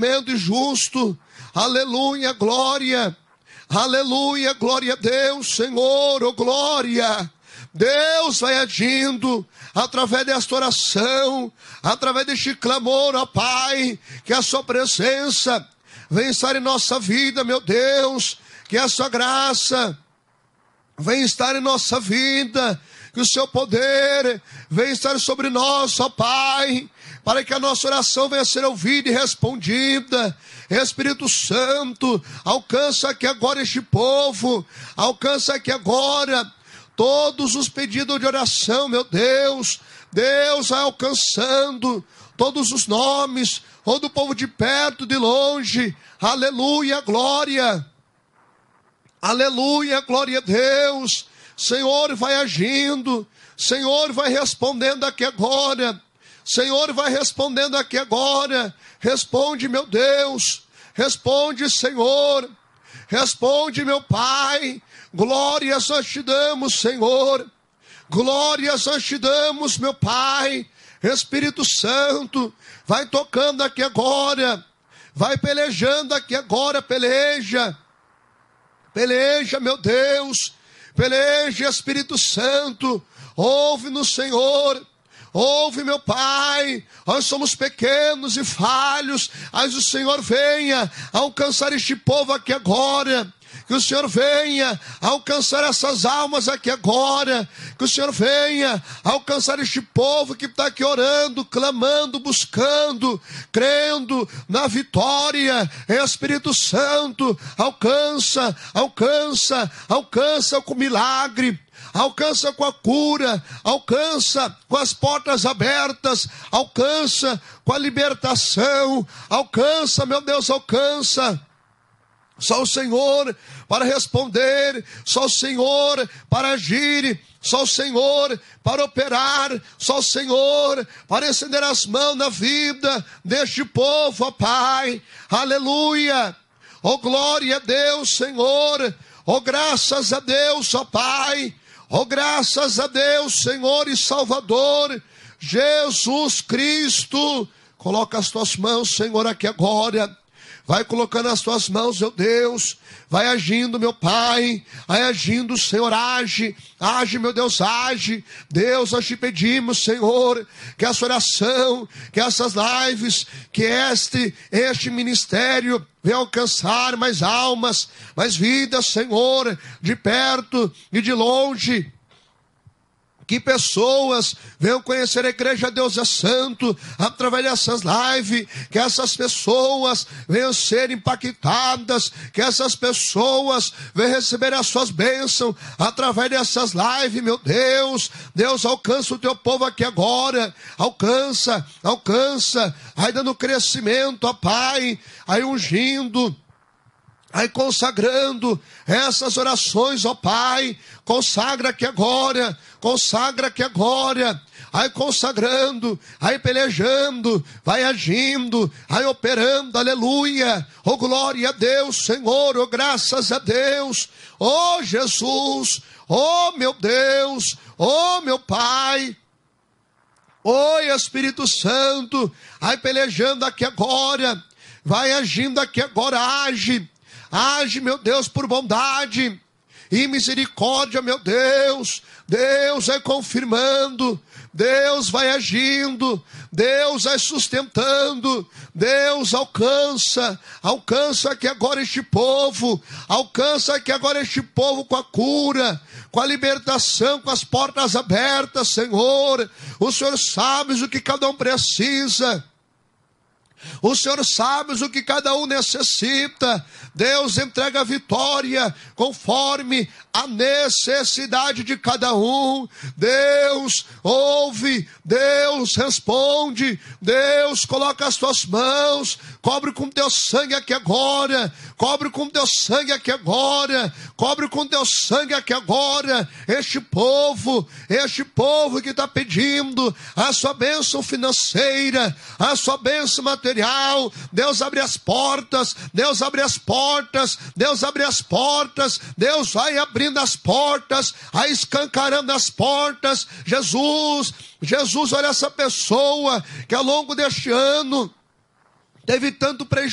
e justo. Aleluia, glória. Aleluia, glória a Deus, Senhor, oh glória. Deus vai agindo através desta oração, através deste clamor, ó Pai, que a sua presença venha estar em nossa vida, meu Deus, que a sua graça venha estar em nossa vida, que o seu poder venha estar sobre nós, ó Pai, para que a nossa oração venha a ser ouvida e respondida. Espírito Santo, alcança aqui agora este povo, alcança aqui agora todos os pedidos de oração, meu Deus. Deus vai alcançando todos os nomes, ou do povo de perto, de longe. Aleluia, glória. Aleluia, glória a Deus. Senhor vai agindo, Senhor vai respondendo aqui agora. Senhor vai respondendo aqui agora. Responde, meu Deus. Responde, Senhor. Responde, meu Pai. Glórias nós te damos, Senhor. Glórias nós te damos, meu Pai. Espírito Santo, vai tocando aqui agora. Vai pelejando aqui agora, peleja. Peleja, meu Deus. Peleja, Espírito Santo. Ouve-nos, Senhor. Ouve, meu Pai, nós somos pequenos e falhos, mas o Senhor venha alcançar este povo aqui agora. Que o Senhor venha alcançar essas almas aqui agora. Que o Senhor venha alcançar este povo que está aqui orando, clamando, buscando, crendo na vitória. Espírito Santo, alcança, alcança, alcança com milagre. Alcança com a cura, alcança com as portas abertas, alcança com a libertação, alcança, meu Deus, alcança. Só o Senhor para responder, só o Senhor para agir, só o Senhor para operar, só o Senhor para estender as mãos na vida deste povo, ó Pai. Aleluia, ó glória a Deus, Senhor, ó graças a Deus, ó Pai. Oh, graças a Deus, Senhor e Salvador, Jesus Cristo. Coloca as tuas mãos, Senhor, aqui agora. Vai colocando as tuas mãos, meu Deus. Vai agindo, meu Pai. Vai agindo, Senhor, age. Age, meu Deus, age. Deus, nós te pedimos, Senhor, que essa oração, que essas lives, que este ministério venha alcançar mais almas, mais vidas, Senhor, de perto e de longe. Que pessoas venham conhecer a igreja Deus é Santo através dessas lives, que essas pessoas venham ser impactadas, que essas pessoas venham receber as suas bênçãos através dessas lives, meu Deus. Deus, alcança o teu povo aqui agora, alcança, alcança, aí dando crescimento, ó Pai, aí ungindo, aí consagrando essas orações, ó Pai, consagra aqui agora, aí consagrando, aí pelejando, vai agindo, aí operando, aleluia, oh glória a Deus, Senhor, oh graças a Deus, oh Jesus, oh meu Deus, oh meu Pai, oh Espírito Santo, aí pelejando aqui agora, vai agindo aqui agora, age, meu Deus, por bondade e misericórdia, meu Deus. Deus vai confirmando, Deus vai agindo, Deus vai sustentando, Deus alcança aqui agora este povo, alcança aqui agora este povo com a cura, com a libertação, com as portas abertas, Senhor. O Senhor sabe o que cada um precisa. O Senhor sabe o que cada um necessita. Deus entrega a vitória conforme a necessidade de cada um. Deus ouve, Deus responde, Deus coloca as tuas mãos, cobre com teu sangue aqui agora, cobre com teu sangue aqui agora, cobre com teu sangue aqui agora, este povo que está pedindo a sua bênção financeira, a sua bênção material. Deus abre as portas, Deus abre as portas, Deus abre as portas, Deus vai abrindo as portas, aí escancarando as portas. Jesus, olha essa pessoa que ao longo deste ano teve tanto prejuízo,